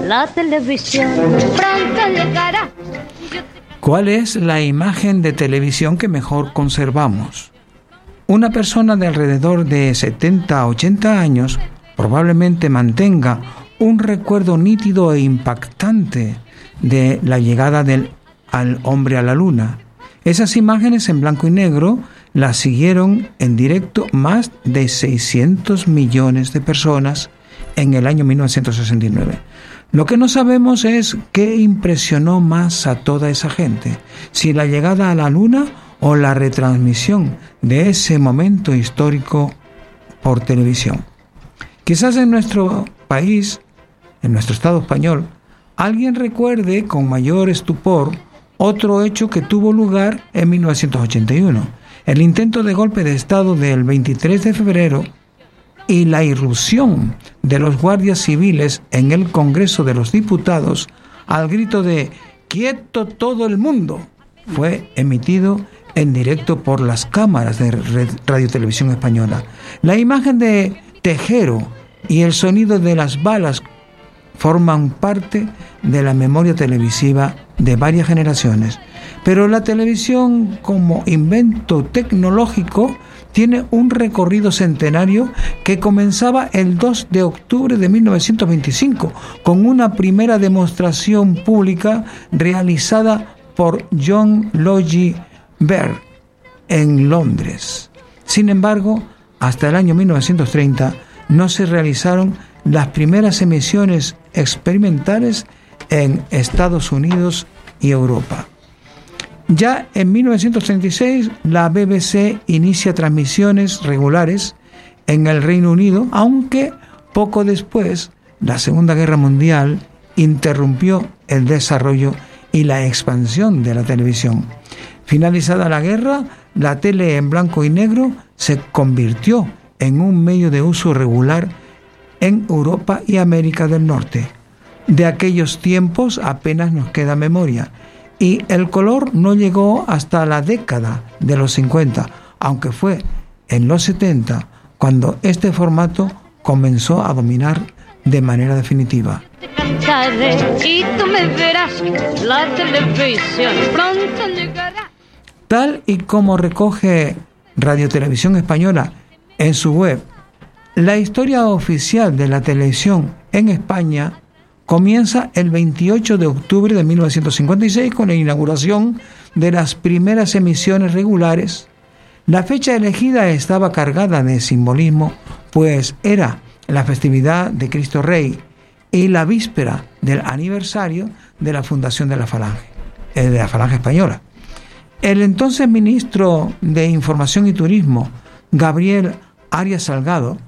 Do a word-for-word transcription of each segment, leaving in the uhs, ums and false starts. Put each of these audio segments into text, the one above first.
la televisión pronto llegará. ¿Cuál es la imagen de televisión que mejor conservamos? Una persona de alrededor de setenta a ochenta años probablemente mantenga un recuerdo nítido e impactante de la llegada del al hombre a la luna. Esas imágenes en blanco y negro las siguieron en directo más de seiscientos millones de personas en el año mil novecientos sesenta y nueve. Lo que no sabemos es qué impresionó más a toda esa gente, si la llegada a la luna o la retransmisión de ese momento histórico por televisión. Quizás en nuestro país, en nuestro Estado español, alguien recuerde con mayor estupor otro hecho que tuvo lugar en mil novecientos ochenta y uno, el intento de golpe de Estado del veintitrés de febrero y la irrupción de los guardias civiles en el Congreso de los Diputados al grito de ¡quieto todo el mundo! Fue emitido en directo por las cámaras de Radio Televisión Española. La imagen de Tejero y el sonido de las balas forman parte de la memoria televisiva de varias generaciones. Pero la televisión como invento tecnológico tiene un recorrido centenario que comenzaba el dos de octubre de mil novecientos veinticinco con una primera demostración pública realizada por John Logie Baird en Londres. Sin embargo, hasta el año mil novecientos treinta no se realizaron las primeras emisiones experimentales en Estados Unidos y Europa. Ya en mil novecientos treinta y seis, la B B C inicia transmisiones regulares en el Reino Unido, aunque poco después la Segunda Guerra Mundial interrumpió el desarrollo y la expansión de la televisión. Finalizada la guerra, la tele en blanco y negro se convirtió en un medio de uso regular en Europa y América del Norte. De aquellos tiempos apenas nos queda memoria, y el color no llegó hasta la década de los cincuenta, aunque fue en los setenta cuando este formato comenzó a dominar de manera definitiva. Y tú me verás, la televisión pronto llegará. Tal y como recoge Radio Televisión Española en su web, la historia oficial de la televisión en España comienza el veintiocho de octubre de mil novecientos cincuenta y seis con la inauguración de las primeras emisiones regulares. La fecha elegida estaba cargada de simbolismo, pues era la festividad de Cristo Rey y la víspera del aniversario de la fundación de la Falange, eh, de la Falange Española. El entonces ministro de Información y Turismo, Gabriel Arias Salgado,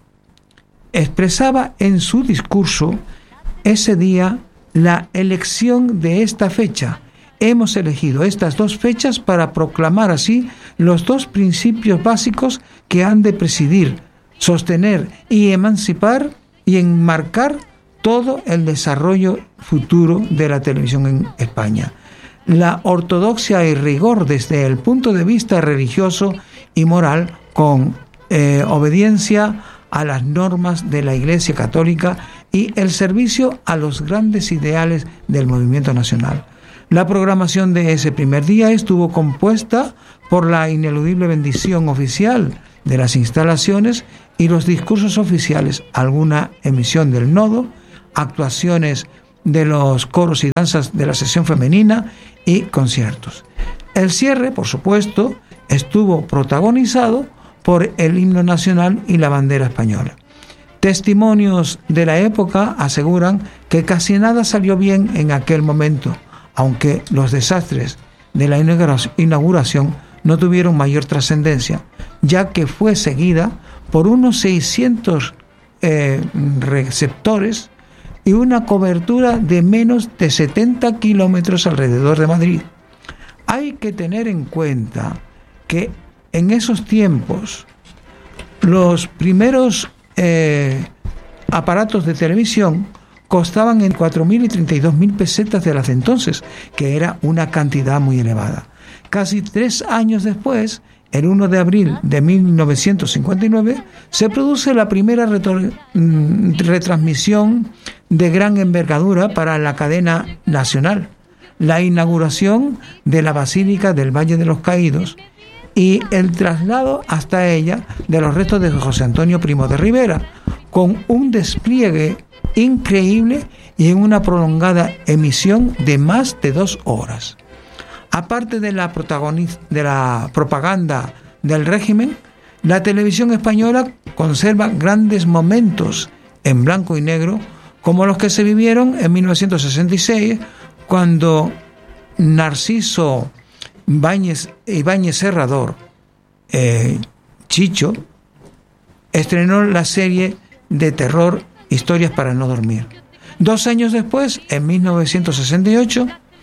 expresaba en su discurso ese día la elección de esta fecha. Hemos elegido estas dos fechas para proclamar así los dos principios básicos que han de presidir, sostener y emancipar y enmarcar todo el desarrollo futuro de la televisión en España. La ortodoxia y rigor desde el punto de vista religioso y moral, con eh, obediencia a las normas de la Iglesia Católica y el servicio a los grandes ideales del movimiento nacional. La programación de ese primer día estuvo compuesta por la ineludible bendición oficial de las instalaciones y los discursos oficiales, alguna emisión del nodo, actuaciones de los coros y danzas de la sección femenina y conciertos. El cierre, por supuesto, estuvo protagonizado por el himno nacional y la bandera española. Testimonios de la época aseguran que casi nada salió bien en aquel momento, aunque los desastres de la inauguración no tuvieron mayor trascendencia, ya que fue seguida por unos seiscientos eh, receptores y una cobertura de menos de setenta kilómetros alrededor de Madrid. Hay que tener en cuenta que en esos tiempos los primeros eh, aparatos de televisión costaban en cuatro mil y treinta y dos mil pesetas de las de entonces, que era una cantidad muy elevada. Casi tres años después, el primero de abril de mil novecientos cincuenta y nueve, se produce la primera retro- retransmisión de gran envergadura para la cadena nacional, la inauguración de la Basílica del Valle de los Caídos y el traslado hasta ella de los restos de José Antonio Primo de Rivera, con un despliegue increíble y en una prolongada emisión de más de dos horas. Aparte de la, protagoniz- de la propaganda del régimen, la televisión española conserva grandes momentos en blanco y negro, como los que se vivieron en mil novecientos sesenta y seis, cuando Narciso Ibáñez, Ibáñez Serrador, eh, Chicho, estrenó la serie de terror Historias para no dormir. Dos años después, en mil novecientos sesenta y ocho,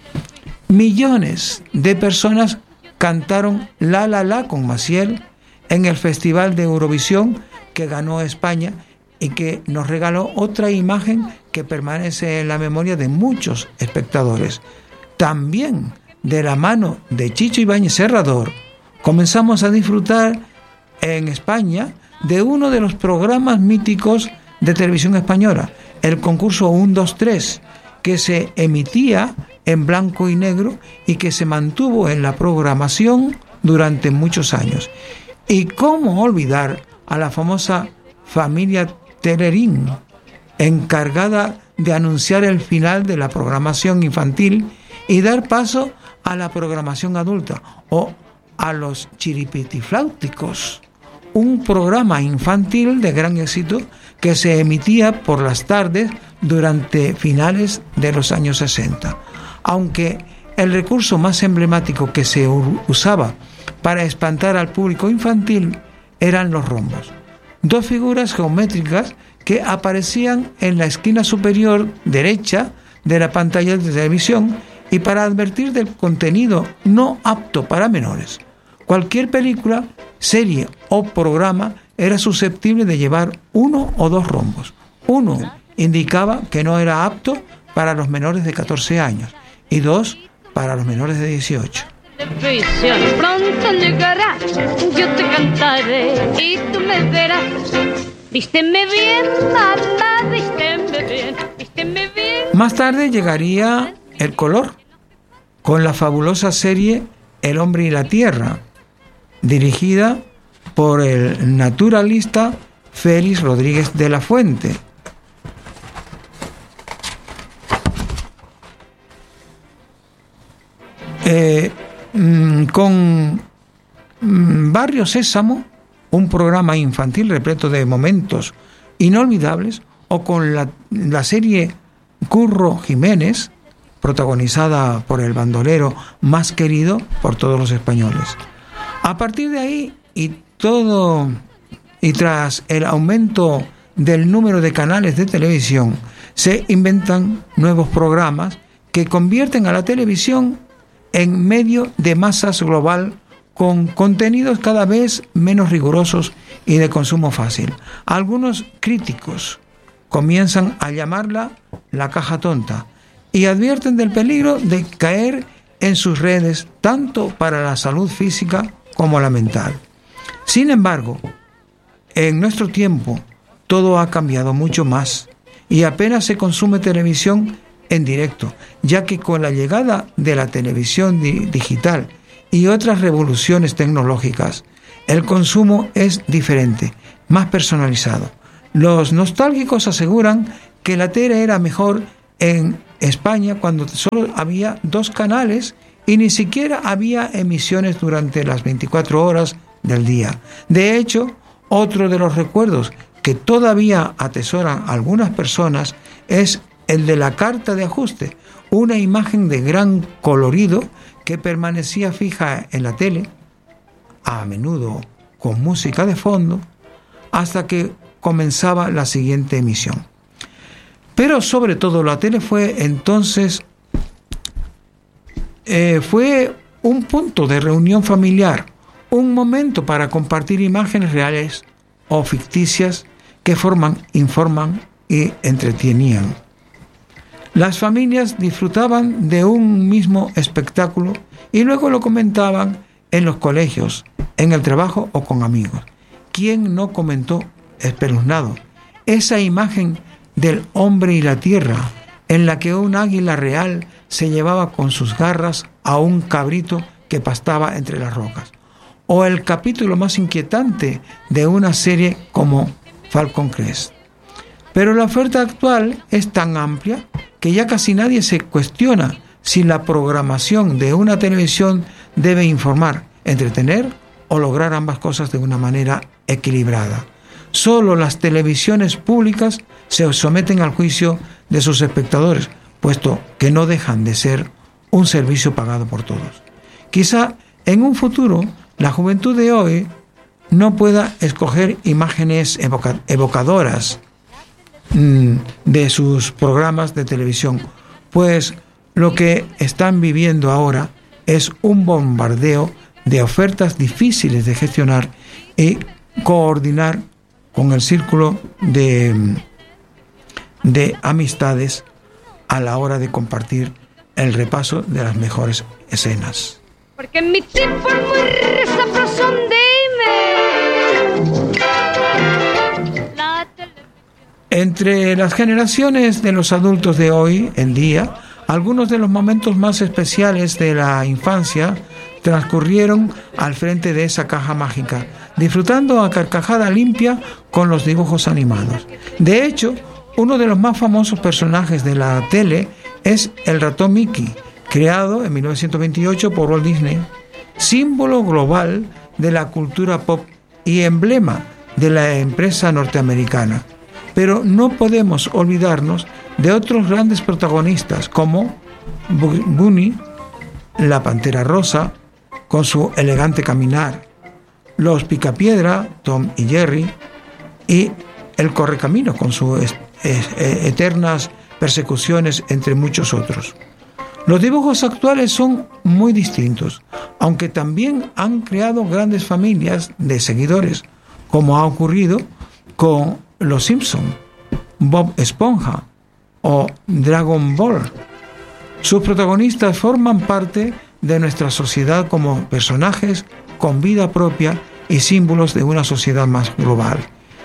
millones de personas cantaron La La La con Maciel en el Festival de Eurovisión que ganó España y que nos regaló otra imagen que permanece en la memoria de muchos espectadores. También de la mano de Chicho Ibáñez Serrador comenzamos a disfrutar en España de uno de los programas míticos de televisión española, el concurso uno dos tres, que se emitía en blanco y negro y que se mantuvo en la programación durante muchos años. Y cómo olvidar a la famosa familia Telerín, encargada de anunciar el final de la programación infantil y dar paso a la programación adulta, o a los Chiripitifláuticos, un programa infantil de gran éxito que se emitía por las tardes durante finales de los años sesenta. Aunque el recurso más emblemático que se usaba para espantar al público infantil eran los rombos, dos figuras geométricas que aparecían en la esquina superior derecha de la pantalla de televisión y para advertir del contenido no apto para menores. Cualquier película, serie o programa era susceptible de llevar uno o dos rombos. Uno indicaba que no era apto para los menores de catorce años y dos para los menores de dieciocho. Televisión pronto llegará, yo te cantaré y tú me verás. Vísteme bien, mamá, vísteme bien, vísteme bien. Más tarde llegaría el color, con la fabulosa serie El hombre y la tierra, dirigida por el naturalista Félix Rodríguez de la Fuente. Eh, con Barrio Sésamo, un programa infantil repleto de momentos inolvidables, o con la, la serie Curro Jiménez, protagonizada por el bandolero más querido por todos los españoles. A partir de ahí, y todo y tras el aumento del número de canales de televisión, se inventan nuevos programas que convierten a la televisión en medio de masas global, con contenidos cada vez menos rigurosos y de consumo fácil. Algunos críticos comienzan a llamarla la caja tonta y advierten del peligro de caer en sus redes, tanto para la salud física como la mental. Sin embargo, en nuestro tiempo todo ha cambiado mucho más y apenas se consume televisión en directo, ya que con la llegada de la televisión di- digital y otras revoluciones tecnológicas, el consumo es diferente, más personalizado. Los nostálgicos aseguran que la tele era mejor en España cuando solo había dos canales y ni siquiera había emisiones durante las veinticuatro horas del día. De hecho, otro de los recuerdos que todavía atesoran algunas personas es el de la carta de ajuste, una imagen de gran colorido que permanecía fija en la tele, a menudo con música de fondo, hasta que comenzaba la siguiente emisión. Pero sobre todo la tele fue entonces eh, fue un punto de reunión familiar, un momento para compartir imágenes reales o ficticias que forman, informan y entretenían. Las familias disfrutaban de un mismo espectáculo y luego lo comentaban en los colegios, en el trabajo o con amigos. ¿Quién no comentó espeluznado esa imagen del hombre y la tierra, en la que un águila real se llevaba con sus garras a un cabrito que pastaba entre las rocas? O el capítulo más inquietante de una serie como Falcon Crest. Pero la oferta actual es tan amplia que ya casi nadie se cuestiona si la programación de una televisión debe informar, entretener o lograr ambas cosas de una manera equilibrada. Solo las televisiones públicas se someten al juicio de sus espectadores, puesto que no dejan de ser un servicio pagado por todos. Quizá en un futuro la juventud de hoy no pueda escoger imágenes evoca- evocadoras mmm, de sus programas de televisión, pues lo que están viviendo ahora es un bombardeo de ofertas difíciles de gestionar y coordinar con el círculo de, de amistades a la hora de compartir el repaso de las mejores escenas. Porque mi tiempo es muy sabroso, dime. La tele... Entre las generaciones de los adultos de hoy en día, algunos de los momentos más especiales de la infancia transcurrieron al frente de esa caja mágica, disfrutando a carcajada limpia con los dibujos animados. De hecho, uno de los más famosos personajes de la tele es el ratón Mickey, creado en mil novecientos veintiocho por Walt Disney, símbolo global de la cultura pop y emblema de la empresa norteamericana. Pero no podemos olvidarnos de otros grandes protagonistas como Bunny, la Pantera Rosa, con su elegante caminar, los Picapiedra, Tom y Jerry, y el Correcaminos con sus eternas persecuciones, entre muchos otros. Los dibujos actuales son muy distintos, aunque también han creado grandes familias de seguidores, como ha ocurrido con Los Simpson, Bob Esponja o Dragon Ball. Sus protagonistas forman parte de nuestra sociedad como personajes con vida propia y símbolos de una sociedad más global.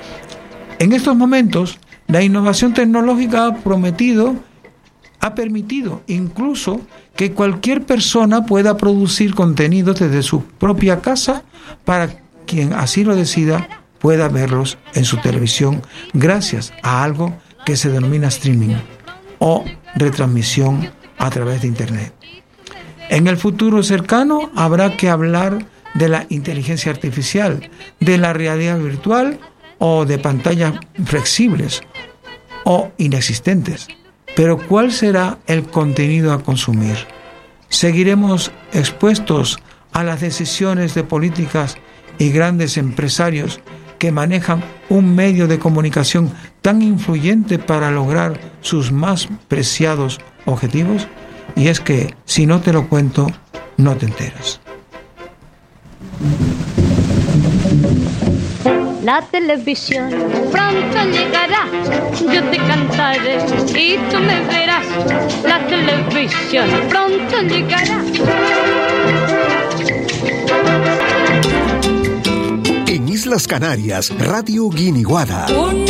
En estos momentos, la innovación tecnológica ha prometido, ha permitido incluso que cualquier persona pueda producir contenidos desde su propia casa para quien así lo decida pueda verlos en su televisión gracias a algo que se denomina streaming o retransmisión a través de Internet. En el futuro cercano habrá que hablar de la inteligencia artificial, de la realidad virtual o de pantallas flexibles o inexistentes. Pero ¿cuál será el contenido a consumir? ¿Seguiremos expuestos a las decisiones de políticas y grandes empresarios que manejan un medio de comunicación tan influyente para lograr sus más preciados objetivos? Y es que si no te lo cuento, no te enteras. La televisión pronto llegará, yo te cantaré y tú me verás. La televisión pronto llegará. En Islas Canarias, Radio Guiniguada.